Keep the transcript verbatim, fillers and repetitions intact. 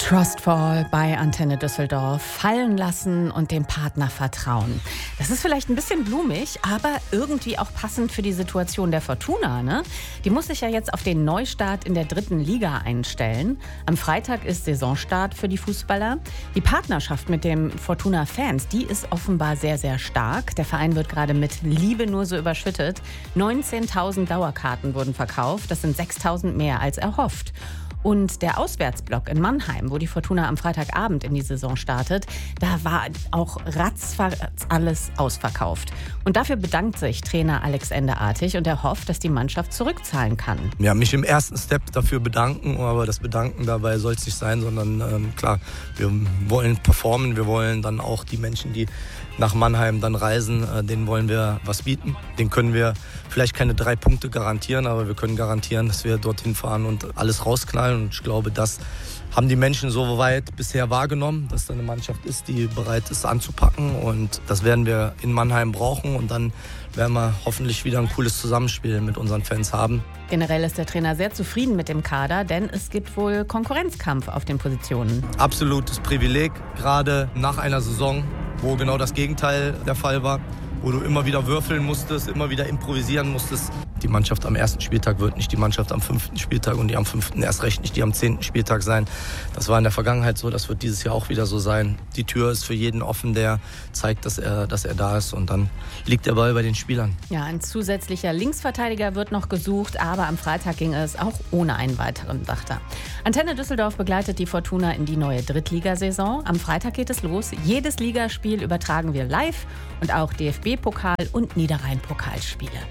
Trust Fall bei Antenne Düsseldorf. Fallen lassen und dem Partner vertrauen. Das ist vielleicht ein bisschen blumig, aber irgendwie auch passend für die Situation der Fortuna, ne? Die muss sich ja jetzt auf den Neustart in der dritten Liga einstellen. Am Freitag ist Saisonstart für die Fußballer. Die Partnerschaft mit den Fortuna-Fans, die ist offenbar sehr, sehr stark. Der Verein wird gerade mit Liebe nur so überschüttet. neunzehntausend Dauerkarten wurden verkauft. Das sind sechstausend mehr als erhofft. Und der Auswärtsblock in Mannheim, wo die Fortuna am Freitagabend in die Saison startet, da war auch ratzfatz alles ausverkauft. Und dafür bedankt sich Trainer Alex Enderartig und er hofft, dass die Mannschaft zurückzahlen kann. Ja, mich im ersten Step dafür bedanken, aber das Bedanken dabei soll es nicht sein, sondern ähm, klar, wir wollen performen, wir wollen dann auch die Menschen, die nach Mannheim dann reisen, äh, denen wollen wir was bieten. Den können wir vielleicht keine drei Punkte garantieren, aber wir können garantieren, dass wir dorthin fahren und alles rausknallen. Und ich glaube, das haben die Menschen so weit bisher wahrgenommen, dass da eine Mannschaft ist, die bereit ist anzupacken. Und das werden wir in Mannheim brauchen. Und dann werden wir hoffentlich wieder ein cooles Zusammenspiel mit unseren Fans haben. Generell ist der Trainer sehr zufrieden mit dem Kader, denn es gibt wohl Konkurrenzkampf auf den Positionen. Absolutes Privileg, gerade nach einer Saison, wo genau das Gegenteil der Fall war, wo du immer wieder würfeln musstest, immer wieder improvisieren musstest. Die Mannschaft am ersten Spieltag wird nicht die Mannschaft am fünften Spieltag und die am fünften erst recht nicht die am zehnten Spieltag sein. Das war in der Vergangenheit so, das wird dieses Jahr auch wieder so sein. Die Tür ist für jeden offen, der zeigt, dass er, dass er da ist und dann liegt der Ball bei den Spielern. Ja, ein zusätzlicher Linksverteidiger wird noch gesucht, aber am Freitag ging es auch ohne einen weiteren, sagt er. Antenne Düsseldorf begleitet die Fortuna in die neue Drittligasaison. Am Freitag geht es los. Jedes Ligaspiel übertragen wir live und auch D F B-Pokal und Niederrhein-Pokalspiele.